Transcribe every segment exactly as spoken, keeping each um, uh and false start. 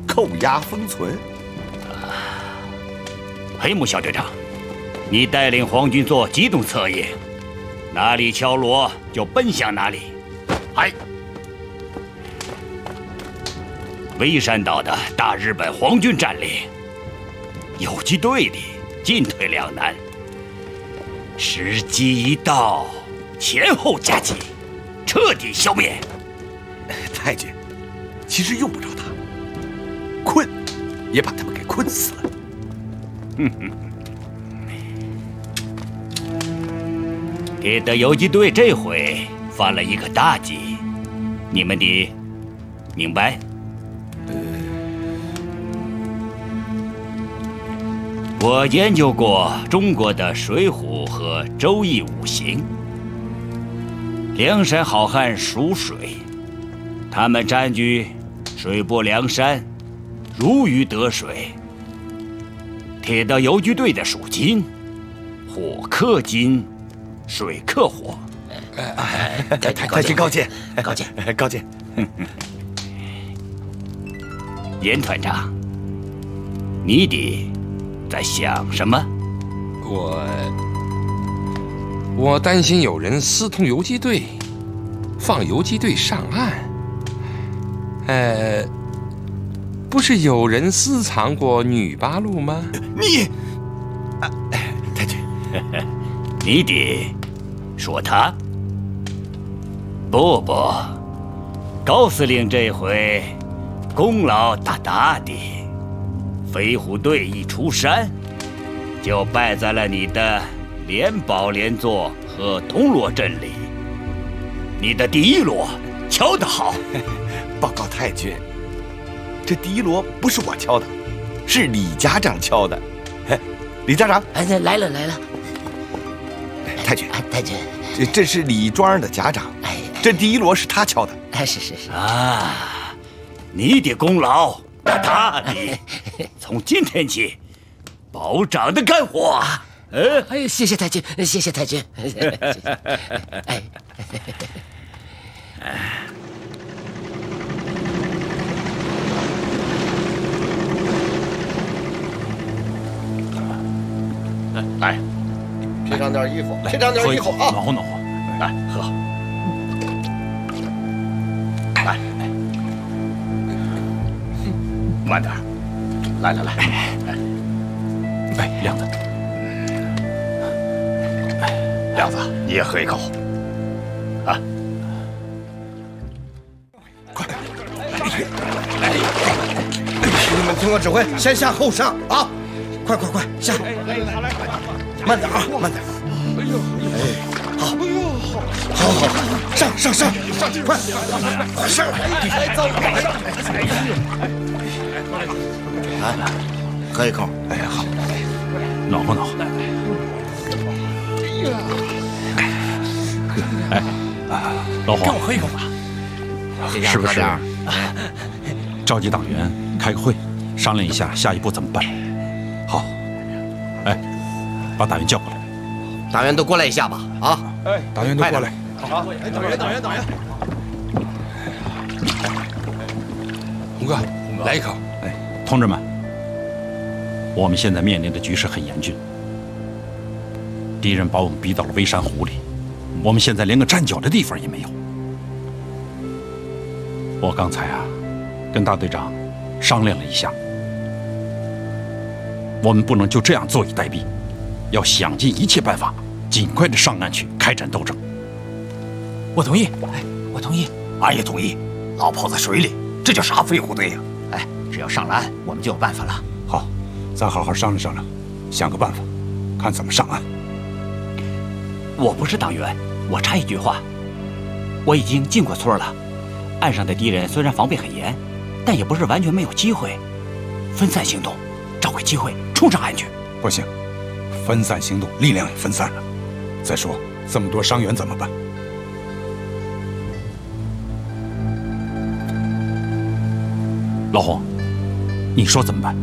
扣押封存。 黑木小队长，你带领皇军做机动策应，哪里敲锣就奔向哪里。哎，微山岛的大日本皇军占领，游击队的进退两难。时机一到，前后夹击，彻底消灭。 太君，其实用不着他，困也把他们给困死了。 哼哼。铁德游击队这回犯了一个大忌，你们得明白。我研究过中国的《水浒》和《周易》五行。梁山好汉属水，他们占据水泊梁山，如鱼得水。铁道游击队的属金，火克金，水克火。 太太君高见， 高见， 高见。 严团长，你得在想什么？ 我我担心有人私通游击队，放游击队上岸。呃，不是有人私藏过女八路吗？ 你，啊，太君， 你得说他。不不，高司令这回功劳大大的。飞虎队一出山，就败在了你的连保连坐和铜锣阵里。你的第一锣敲得好。 报告太君，这第一锣不是我敲的，是李家长敲的。哎，李家长， 哎，来了来了。 太君， 哎，太君， 这这是李庄的家长。哎，这第一锣是他敲的。 哎，是是是。 啊，你的功劳大大的。从今天起，保长的干活。呃， 哎，谢谢太君，谢谢太君。哎， 来，披上点衣服，披上点衣服啊！ 暖和暖和，来喝。来，慢点。来来来，哎，亮子，亮子，你也喝一口，啊！ 快，兄弟们听我指挥，先下后上啊！快快快，下！慢点啊，慢点。哎呦，哎，好，好，好，好，上上上，上去，快，快上！来，走，来，来，喝一口。哎呀，好， 暖和暖和。哎，老黄， 让我喝一口吧。 是不是召集党员开个会，商量一下下一步怎么办？好。哎，把党员叫过来。 党员都过来一下吧。啊！ 哎， 党员都过来。 好，哎，党员，党员，党员。 红哥，来一口。 哎，同志们，我们现在面临的局势很严峻，敌人把我们逼到了微山湖里，我们现在连个站脚的地方也没有。我刚才啊，跟大队长商量了一下，我们不能就这样坐以待毙，要想尽一切办法，尽快的上岸去开展斗争。 我同意，哎，我同意， 俺也同意。老泡在水里，这叫啥飞虎队呀？ 哎，只要上了岸，我们就有办法了。 好，咱好好商量商量，想个办法，看怎么上岸。 我不是党员，我插一句话，我已经进过村了。岸上的敌人虽然防备很严，但也不是完全没有机会。分散行动，找个机会冲上岸去。 不行，分散行动，力量也分散了。再说这么多伤员怎么办？ 老洪，你说怎么办？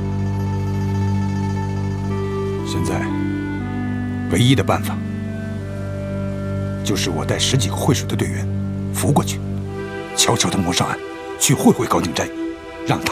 现在唯一的办法，就是我带十几个会水的队员浮过去，悄悄地摸上岸，去会会高景斋，让他